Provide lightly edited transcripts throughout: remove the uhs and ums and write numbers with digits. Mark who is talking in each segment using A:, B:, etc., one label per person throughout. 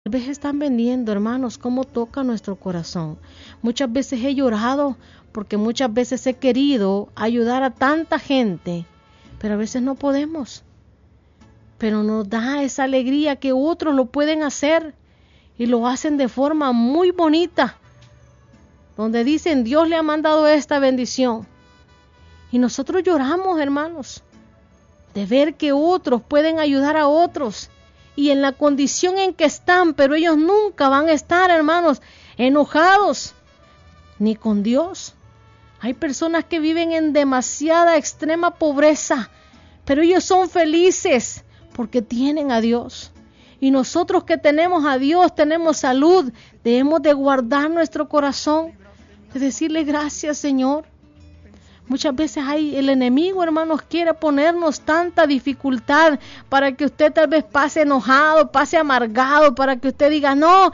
A: Tal vez están vendiendo, hermanos, cómo toca nuestro corazón. Muchas veces he llorado porque muchas veces he querido ayudar a tanta gente, pero a veces no podemos. Pero nos da esa alegría que otros lo pueden hacer y lo hacen de forma muy bonita, donde dicen Dios le ha mandado esta bendición. Y nosotros lloramos, hermanos, de ver que otros pueden ayudar a otros y en la condición en que están, pero ellos nunca van a estar, hermanos, enojados ni con Dios. Hay personas que viven en demasiada extrema pobreza, pero ellos son felices porque tienen a Dios. Y nosotros que tenemos a Dios, tenemos salud, debemos de guardar nuestro corazón, de decirle gracias, Señor. Muchas veces el enemigo, hermanos, quiere ponernos tanta dificultad para que usted tal vez pase enojado, pase amargado, para que usted diga, no.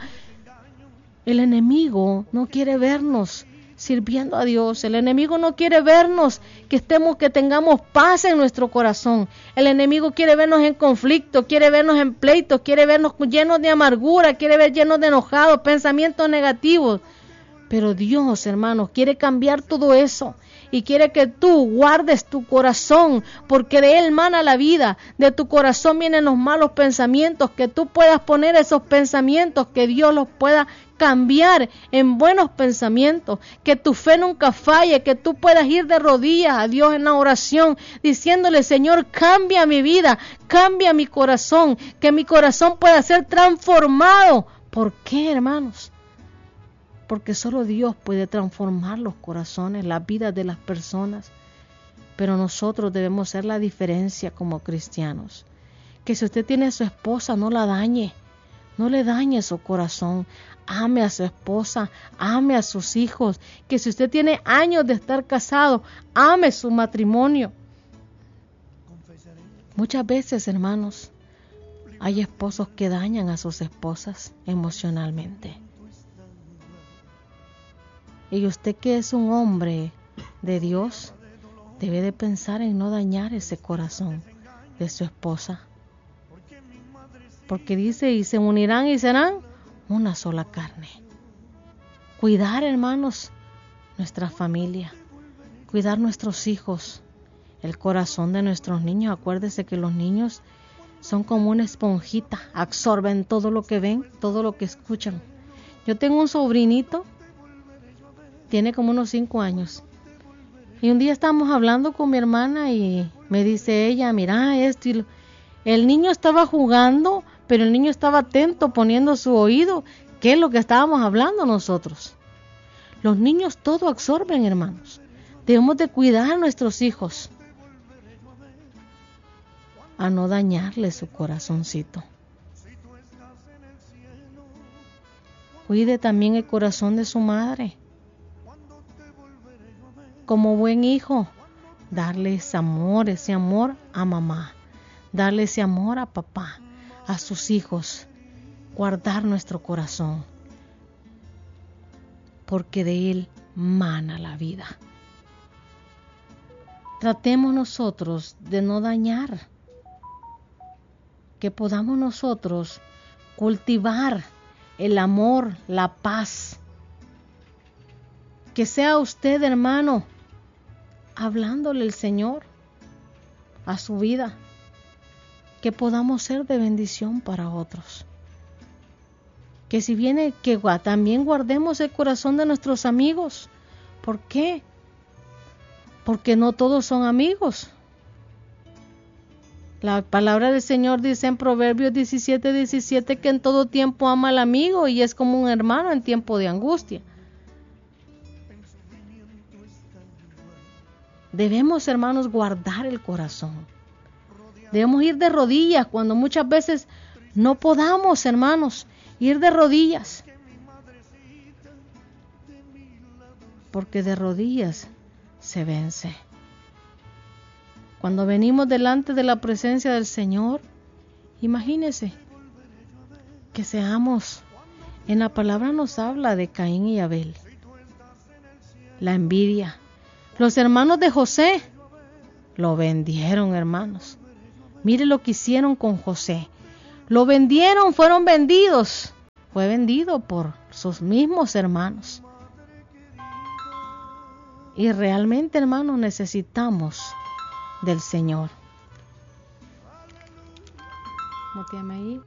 A: El enemigo no quiere vernos sirviendo a Dios. El enemigo no quiere vernos que tengamos paz en nuestro corazón. El enemigo quiere vernos en conflicto, quiere vernos en pleitos, quiere vernos llenos de amargura, quiere ver llenos de enojados, pensamientos negativos. Pero Dios, hermanos, quiere cambiar todo eso. Y quiere que tú guardes tu corazón, porque de él mana la vida. De tu corazón vienen los malos pensamientos, que tú puedas poner esos pensamientos, que Dios los pueda cambiar en buenos pensamientos, que tu fe nunca falle, que tú puedas ir de rodillas a Dios en la oración, diciéndole, Señor, cambia mi vida, cambia mi corazón, que mi corazón pueda ser transformado. ¿Por qué, hermanos? Porque solo Dios puede transformar los corazones, las vidas de las personas. Pero nosotros debemos hacer la diferencia como cristianos. Que si usted tiene a su esposa, no la dañe. No le dañe su corazón. Ame a su esposa, ame a sus hijos. Que si usted tiene años de estar casado, ame su matrimonio. Muchas veces, hermanos, hay esposos que dañan a sus esposas emocionalmente. Y usted, que es un hombre de Dios, debe de pensar en no dañar ese corazón de su esposa. Porque dice, y se unirán y serán una sola carne. Cuidar, hermanos, nuestra familia, cuidar nuestros hijos, el corazón de nuestros niños. Acuérdese que los niños son como una esponjita, absorben todo lo que ven, todo lo que escuchan. Yo tengo un sobrinito, tiene como unos 5 años. Y un día estábamos hablando con mi hermana y me dice ella, mira esto. Y el niño estaba jugando, pero el niño estaba atento, poniendo su oído, que es lo que estábamos hablando nosotros. Los niños todo absorben, hermanos. Debemos de cuidar a nuestros hijos, a no dañarle su corazoncito. Cuide también el corazón de su madre. Como buen hijo, darle ese amor a mamá, darle ese amor a papá, a sus hijos, guardar nuestro corazón, porque de él mana la vida. Tratemos nosotros de no dañar, que podamos nosotros cultivar el amor, la paz. Que sea usted, hermano, hablándole el Señor a su vida, que podamos ser de bendición para otros. Que si viene, que también guardemos el corazón de nuestros amigos. ¿Por qué? Porque no todos son amigos. La palabra del Señor dice en Proverbios 17:17 que en todo tiempo ama al amigo y es como un hermano en tiempo de angustia. Debemos, hermanos, guardar el corazón. Debemos ir de rodillas cuando muchas veces no podamos, hermanos, ir de rodillas. Porque de rodillas se vence. Cuando venimos delante de la presencia del Señor, imagínese que seamos, en la palabra nos habla de Caín y Abel, la envidia. Los hermanos de José lo vendieron, hermanos. Mire lo que hicieron con José. Lo vendieron, fueron vendidos fue vendido por sus mismos hermanos. Y realmente, hermanos, necesitamos del Señor. ¿Cómo te llamas ahí?